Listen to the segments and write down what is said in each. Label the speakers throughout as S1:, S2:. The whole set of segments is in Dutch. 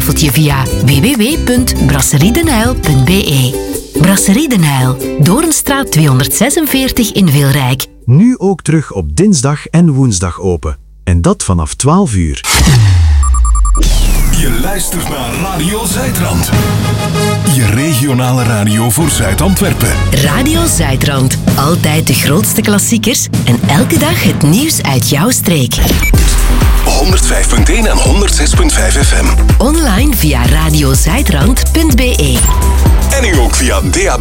S1: tafeltje via www.brasseriedenijl.be. Brasserie De Nijl, Doornstraat 246 in Veelrijk.
S2: Nu ook terug op dinsdag en woensdag open. En dat vanaf 12 uur.
S3: Je luistert naar Radio Zuidrand. Je regionale radio voor Zuid-Antwerpen.
S1: Radio Zuidrand. Altijd de grootste klassiekers en elke dag het nieuws uit jouw streek.
S3: 105.1 en 106.5 FM.
S1: Online via radiozuidrand.be.
S3: En nu ook via DAB+.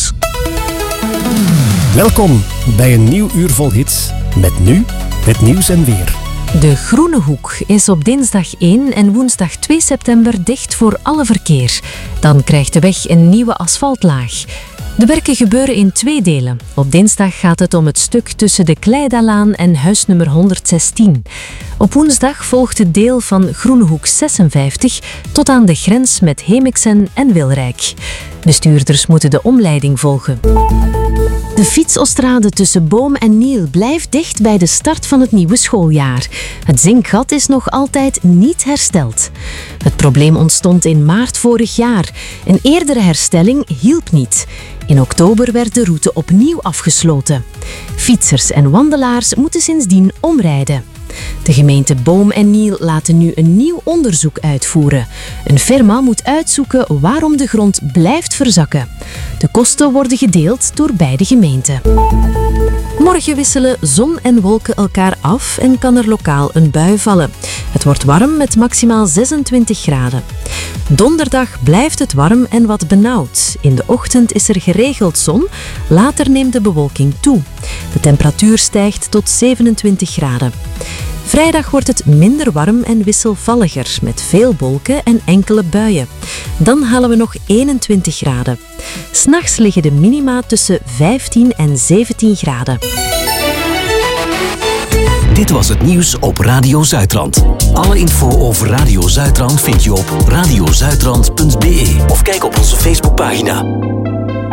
S4: Welkom bij een nieuw uur vol hits. Met nu het nieuws en weer.
S5: De Groene Hoek is op dinsdag 1 en woensdag 2 september dicht voor alle verkeer. Dan krijgt de weg een nieuwe asfaltlaag. De werken gebeuren in 2 delen. Op dinsdag gaat het om het stuk tussen de Kleidalaan en huisnummer 116. Op woensdag volgt het deel van Groene Hoek 56 tot aan de grens met Hemiksen en Wilrijk. Bestuurders moeten de omleiding volgen. De fietsostrade tussen Boom en Niel blijft dicht bij de start van het nieuwe schooljaar. Het zinkgat is nog altijd niet hersteld. Het probleem ontstond in maart vorig jaar. Een eerdere herstelling hielp niet. In oktober werd de route opnieuw afgesloten. Fietsers en wandelaars moeten sindsdien omrijden. De gemeente Boom en Niel laten nu een nieuw onderzoek uitvoeren. Een firma moet uitzoeken waarom de grond blijft verzakken. De kosten worden gedeeld door beide gemeenten. Morgen wisselen zon en wolken elkaar af en kan er lokaal een bui vallen. Het wordt warm met maximaal 26 graden. Donderdag blijft het warm en wat benauwd. In de ochtend is er geregeld zon, later neemt de bewolking toe. De temperatuur stijgt tot 27 graden. Vrijdag wordt het minder warm en wisselvalliger, met veel wolken en enkele buien. Dan halen we nog 21 graden. 's Nachts liggen de minima tussen 15 en 17 graden.
S6: Dit was het nieuws op Radio Zuidrand. Alle info over Radio Zuidrand vind je op radiozuidrand.be of kijk op onze Facebookpagina.